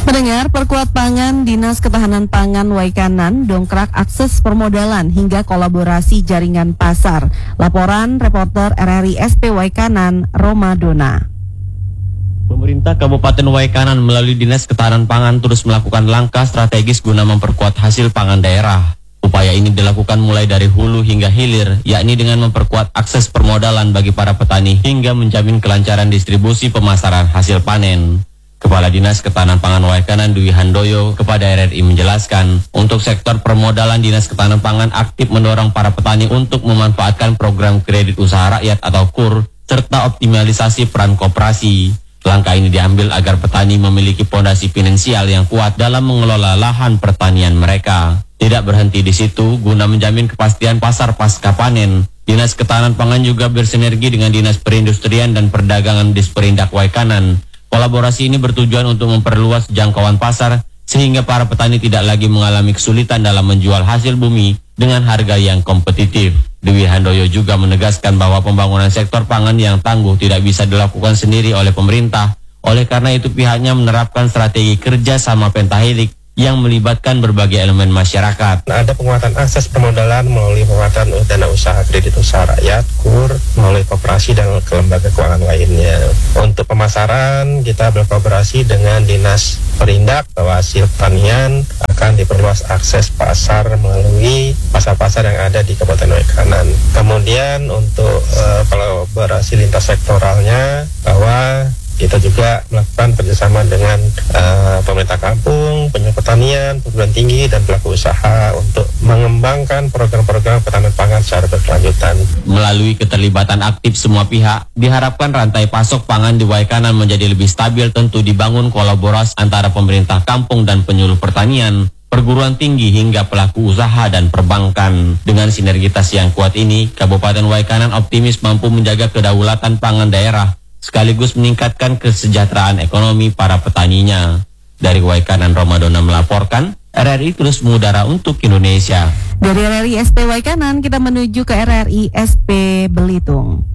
Pendengar, perkuat pangan, Dinas Ketahanan Pangan Waikanan dongkrak akses permodalan hingga kolaborasi jaringan pasar. Laporan reporter RRI SP Waikanan, Romadona. Pemerintah Kabupaten Waikanan melalui Dinas Ketahanan Pangan terus melakukan langkah strategis guna memperkuat hasil pangan daerah. Upaya ini dilakukan mulai dari hulu hingga hilir, yakni dengan memperkuat akses permodalan bagi para petani hingga menjamin kelancaran distribusi pemasaran hasil panen. Kepala Dinas Ketahanan Pangan Waikanan Dwi Handoyo kepada RRI menjelaskan, untuk sektor permodalan Dinas Ketahanan Pangan aktif mendorong para petani untuk memanfaatkan program kredit usaha rakyat atau KUR serta optimalisasi peran koperasi. Langkah ini diambil agar petani memiliki fondasi finansial yang kuat dalam mengelola lahan pertanian mereka. Tidak berhenti di situ, guna menjamin kepastian pasar pasca panen, Dinas Ketahanan Pangan juga bersinergi dengan Dinas Perindustrian dan Perdagangan Disperindak Waikanan. Kolaborasi ini bertujuan untuk memperluas jangkauan pasar sehingga para petani tidak lagi mengalami kesulitan dalam menjual hasil bumi dengan harga yang kompetitif. Dwi Handoyo juga menegaskan bahwa pembangunan sektor pangan yang tangguh tidak bisa dilakukan sendiri oleh pemerintah. Oleh karena itu pihaknya menerapkan strategi kerja sama pentahelik yang melibatkan berbagai elemen masyarakat. Ada penguatan akses permodalan melalui penguatan dana usaha kredit usaha rakyat, KUR, melalui koperasi dan lembaga keuangan lainnya. Untuk pemasaran, kita berkolaborasi dengan Dinas Perindak bahwa hasil pertanian akan diperluas akses pasar melalui pasar-pasar yang ada di Kabupaten Waikanan. Kemudian untuk kolaborasi lintas sektoralnya bahwa kita juga melakukan kerjasama dengan pemerintah kampung, penyu pertanian, perguruan tinggi, dan pelaku usaha untuk mengembangkan program-program ketahanan pangan secara berkelanjutan. Melalui keterlibatan aktif semua pihak, diharapkan rantai pasok pangan di Waikanan menjadi lebih stabil. Tentu dibangun kolaborasi antara pemerintah kampung dan penyuluh pertanian, perguruan tinggi hingga pelaku usaha dan perbankan. Dengan sinergitas yang kuat ini, Kabupaten Waikanan optimis mampu menjaga kedaulatan pangan daerah sekaligus meningkatkan kesejahteraan ekonomi para petaninya. Dari Waikanan, Romadona melaporkan, RRI terus mengudara untuk Indonesia. Dari RRI SP Waikanan, kita menuju ke RRI SP Belitung.